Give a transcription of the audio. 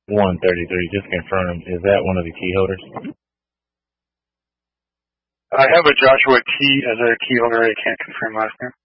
133, just confirmed. Is that one of the key holders? I have a Joshua T as a key holder. I can't confirm last name.